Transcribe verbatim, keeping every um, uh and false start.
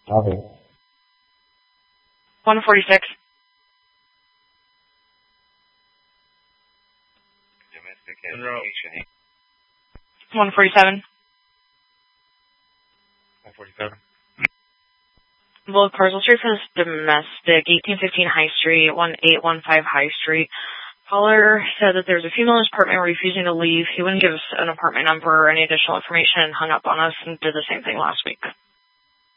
Copy. one forty-six. Domestic education. one forty-seven. one forty-seven. Well, Parcel Street for this domestic, eighteen fifteen High Street, one eight one five High Street. Caller said that there's a female in his apartment refusing to leave. He wouldn't give us an apartment number or any additional information and hung up on us and did the same thing last week.